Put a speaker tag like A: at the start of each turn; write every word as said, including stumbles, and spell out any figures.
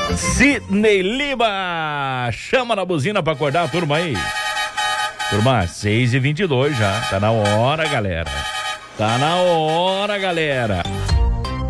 A: Sidney Lima, chama na buzina pra acordar a turma aí. Turma, seis e vinte e dois já, tá na hora, galera. Tá na hora, galera.